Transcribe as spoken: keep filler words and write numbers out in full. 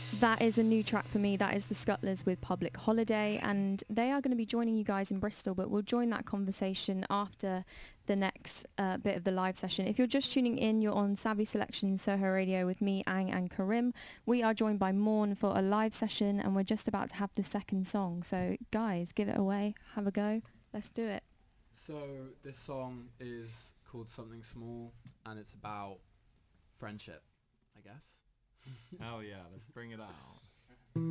That is a new track for me. That is the Scuttlers with Public Holiday, and they are going to be joining you guys in Bristol, but we'll join that conversation after the next uh, bit of the live session. If you're just tuning in, you're on Savvy Selection Soho Radio with me, Ang, and Karim. We are joined by Morn for a live session, and we're just about to have the second song. So guys, give it away, have a go, let's do it. So this song is called Something Small, and it's about friendship, I guess. Hell yeah, let's bring it out.